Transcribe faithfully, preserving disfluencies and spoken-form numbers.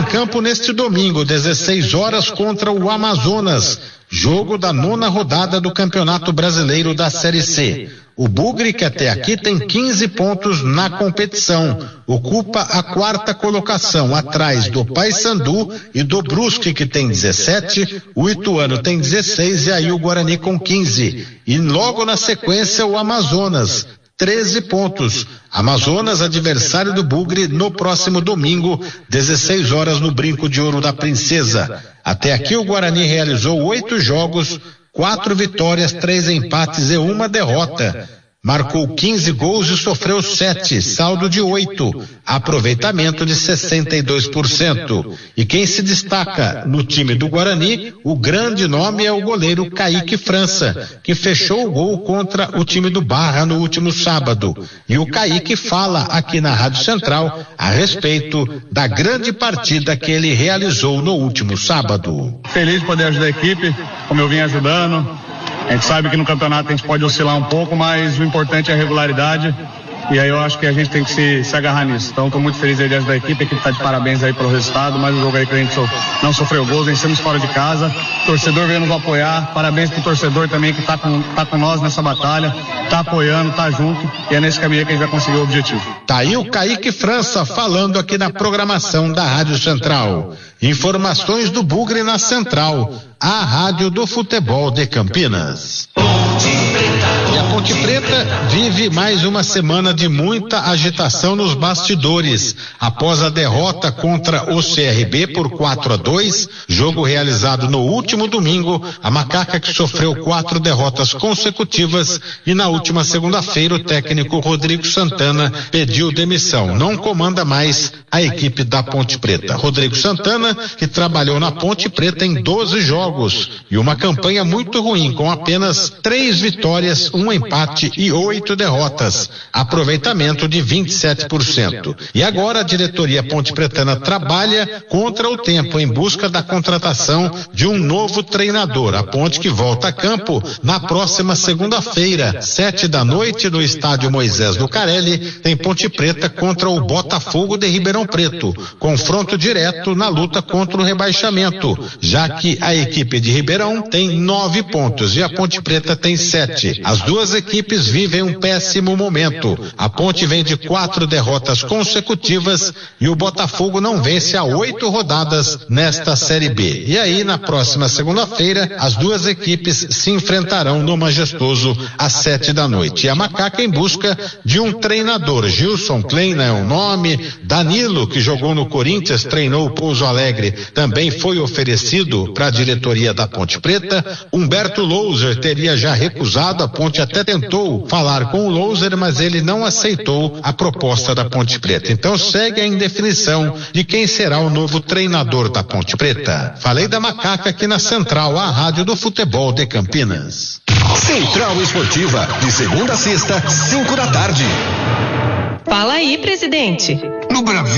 campo neste domingo, dezesseis horas, contra o Amazonas, jogo da nona rodada do Campeonato Brasileiro da Série C. O Bugre, que até aqui tem quinze pontos na competição, ocupa a quarta colocação, atrás do Paysandu e do Brusque, que tem dezessete, o Ituano tem dezesseis e aí o Guarani com quinze. E logo na sequência o Amazonas, treze pontos. Amazonas, adversário do Bugre, no próximo domingo, dezesseis horas, no Brinco de Ouro da Princesa. Até aqui o Guarani realizou oito jogos, quatro vitórias, três empates e uma derrota. Marcou quinze gols e sofreu sete, saldo de oito, aproveitamento de sessenta e dois por cento. E quem se destaca no time do Guarani, o grande nome é o goleiro Kaique França, que fechou o gol contra o time do Barra no último sábado. E o Kaique fala aqui na Rádio Central a respeito da grande partida que ele realizou no último sábado. Feliz de poder ajudar a equipe, como eu vim ajudando. A gente sabe que no campeonato a gente pode oscilar um pouco, mas o importante é a regularidade. E aí eu acho que a gente tem que se, se agarrar nisso. Então estou muito feliz aí de ajudar a equipe, a equipe está de parabéns aí pelo resultado, mais um jogo aí que a gente so, não sofreu gols, vencemos fora de casa, o torcedor veio nos apoiar, parabéns pro torcedor também que está com, tá com nós nessa batalha, está apoiando, está junto, e é nesse caminho que a gente vai conseguir o objetivo. Tá aí o Kaique França falando aqui na programação da Rádio Central. Informações do Bugre na Central, a rádio do futebol de Campinas. E a Ponte Preta vive mais uma semana de muita agitação nos bastidores. Após a derrota contra o C R B por quatro a dois, jogo realizado no último domingo, a Macaca, que sofreu quatro derrotas consecutivas, e na última segunda-feira o técnico Rodrigo Santana pediu demissão. Não comanda mais a equipe da Ponte Preta. Rodrigo Santana, que trabalhou na Ponte Preta em doze jogos e uma campanha muito ruim, com apenas três vitórias, um empate e oito derrotas, aproveitamento de vinte e sete por cento. E agora a diretoria ponte pretana trabalha contra o tempo em busca da contratação de um novo treinador. A Ponte, que volta a campo na próxima segunda-feira, sete da noite, no estádio Moisés Lucarelli, tem Ponte Preta contra o Botafogo de Ribeirão Preto, confronto direto na luta contra o rebaixamento, já que a equipe de Ribeirão tem nove pontos e a Ponte Preta tem sete. As duas equipes vivem um péssimo momento. A Ponte vem de quatro derrotas consecutivas e o Botafogo não vence há oito rodadas nesta Série B. E aí, na próxima segunda-feira, as duas equipes se enfrentarão no Majestoso às sete da noite. E a Macaca em busca de um treinador. Gilson Kleina é o nome. Danilo, que jogou no Corinthians, treinou o Pouso Alegre, também foi oferecido para a diretoria da Ponte Preta. Humberto Louser teria já recusado, a Ponte até tentou falar com o Louser, mas ele não aceitou a proposta da Ponte Preta. Então segue a indefinição de quem será o novo treinador da Ponte Preta. Falei da Macaca aqui na Central, a rádio do futebol de Campinas. Central Esportiva, de segunda a sexta, cinco da tarde. Fala aí, presidente. No Brasil.